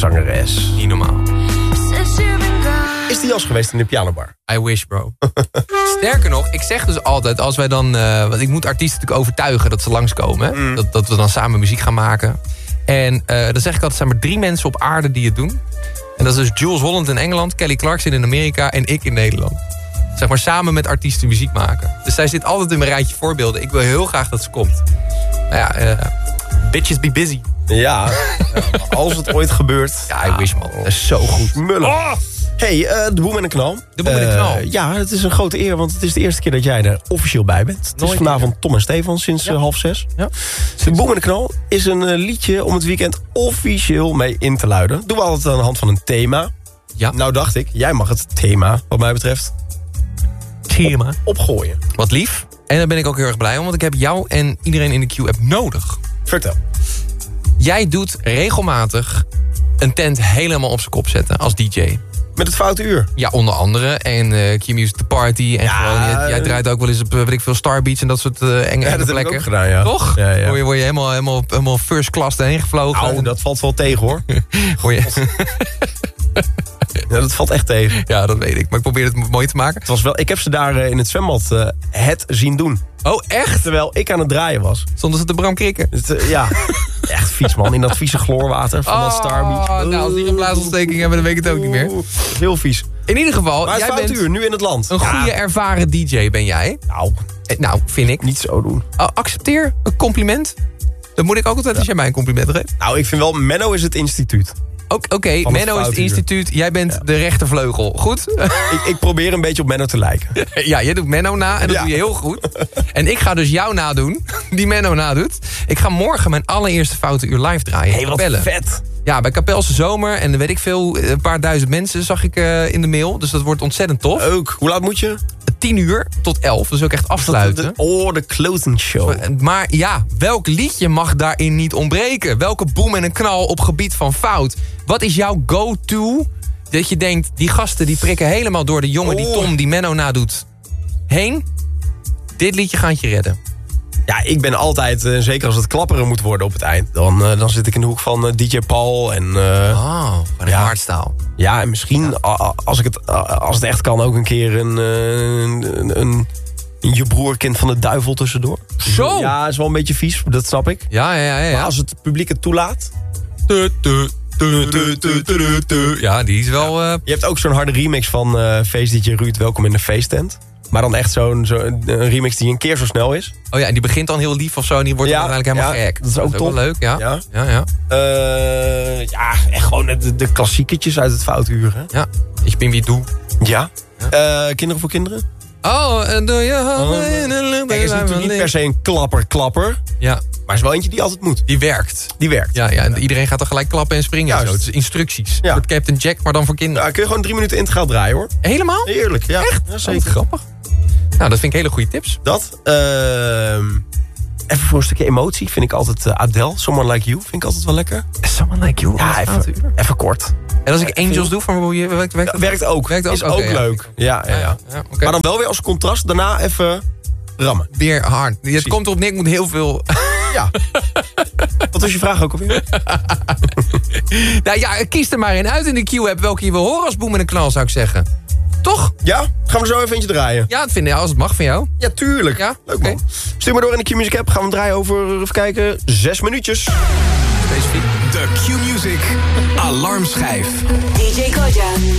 zangeres. Niet normaal. Is die jas geweest in de pianobar? I wish, bro. Sterker nog, ik zeg dus altijd, als wij dan... want ik moet artiesten natuurlijk overtuigen dat ze langskomen. Hè? Dat we dan samen muziek gaan maken. En dan zeg ik altijd, er zijn maar 3 mensen op aarde die het doen. En dat is dus Jules Holland in Engeland, Kelly Clarkson in Amerika en ik in Nederland. Zeg maar samen met artiesten muziek maken. Dus zij zit altijd in mijn rijtje voorbeelden. Ik wil heel graag dat ze komt. Nou ja, bitches be busy. Ja, als het ooit gebeurt. Ja, I wish, man. Dat is zo goed. Mullen. Oh! Hey, de Boem en de Knal. De Boem en de Knal. Ja, het is een grote eer, want het is de eerste keer dat jij er officieel bij bent. Het is vanavond Tom en Stefan sinds 5:30. Ja. De Boem en de Knal is een liedje om het weekend officieel mee in te luiden. Doen we altijd aan de hand van een thema. Ja. Nou dacht ik, jij mag het thema, wat mij betreft, opgooien. Wat lief. En daar ben ik ook heel erg blij om, want ik heb jou en iedereen in de Q-app nodig. Vertel. Jij doet regelmatig een tent helemaal op zijn kop zetten als DJ. Met het Foute Uur. Ja, onder andere. En Q-Music The Party. En gewoon, jij draait ook wel eens op, weet ik veel, Star Beach en dat soort enge plekken. Ja, dat heb ik ook gedaan, ja. Toch? Ja. Word je helemaal first class erheen gevlogen. Nou, dat valt wel tegen, hoor. Ja, dat valt echt tegen. Ja, dat weet ik. Maar ik probeer het mooi te maken. Het was wel, ik heb ze daar in het zwembad het zien doen. Oh, echt? Terwijl ik aan het draaien was. Stonden ze te Bram krikken? Ja, echt vies, man. In dat vieze chloorwater van dat Star Beach. Nou, als die een blaasontsteking hebben, dan weet ik het ook niet meer. Heel vies. In ieder geval, maar jij bent uur, nu in het land. Een goede ervaren DJ ben jij. Nou, vind ik. Niet zo doen. Accepteer een compliment. Dat moet ik ook altijd als jij mij een compliment geeft. Nou, ik vind wel, Menno is het instituut. Oké, Menno is het instituut. Jij bent de rechtervleugel. Goed? Ik probeer een beetje op Menno te lijken. Ja, jij doet Menno na en dat doe je heel goed. En ik ga dus jou nadoen, die Menno nadoet. Ik ga morgen mijn allereerste Foute Uur live draaien. Hé, wat vet. Ja, bij Kapelse Zomer. En dan weet ik veel, een paar duizend mensen zag ik in de mail. Dus dat wordt ontzettend tof. Ook. Hoe laat moet je? 10:00 tot 11. Dus ook echt afsluiten. De closing show. Maar ja, welk liedje mag daarin niet ontbreken? Welke boem en een knal op gebied van fout? Wat is jouw go-to? Dat je denkt, die gasten die prikken helemaal door de jongen die Tom, die Menno nadoet, heen. Dit liedje gaat je redden. Ja, ik ben altijd, zeker als het klapperen moet worden op het eind, dan zit ik in de hoek van DJ Paul en... van hardstyle. Ja, en misschien, als het echt kan, ook een keer een je broerkind van de duivel tussendoor. Zo! Ja, is wel een beetje vies, dat snap ik. Ja. Maar als het publiek het toelaat... Ja, die is wel... Je hebt ook zo'n harde remix van feest DJ Ruud, Welkom in de feesttent. Maar dan echt zo'n remix die een keer zo snel is. Oh ja, en die begint dan heel lief of zo en die wordt dan uiteindelijk helemaal gek. Dat is ook wel leuk, ja. Echt gewoon de klassieketjes uit het Foute Uur, hè? Ja, ik ben wie doe. Ja. Kinderen voor kinderen? Oh, en doe je... Kijk, is natuurlijk niet per se een klapper. Ja. Maar is wel eentje die altijd moet. Die werkt. Ja, en iedereen gaat dan gelijk klappen en springen. Juist. En zo. Het is instructies. Ja. Voor Captain Jack, maar dan voor kinderen. Ja, kun je gewoon 3 minuten integraal draaien, hoor. Helemaal? Heerlijk, ja. Echt? Ja, zeker. Grappig. Nou, dat vind ik hele goede tips. Dat. Even voor een stukje emotie vind ik altijd Adele. Someone Like You vind ik altijd wel lekker. Someone Like You? Ja, even kort. En als ik Angels doe, van hoe je werkt ook. Is ook leuk. Ja. Okay. Maar dan wel weer als contrast. Daarna even rammen. Weer hard. Het komt erop neer, ik moet heel veel... Ja. Wat was je vraag ook alweer? Nou ja, kies er maar in uit in de Q-app welke je wil horen als boem en een knal, zou ik zeggen. Toch? Ja? Gaan we zo even eentje draaien? Ja, dat vind ik, als het mag van jou. Ja, tuurlijk. Ja? Leuk, man. Stuur maar door in de Q-Music app. Gaan we draaien over, even kijken, 6 minuutjes. Specifiek. De Q-Music alarmschijf. DJ Koja.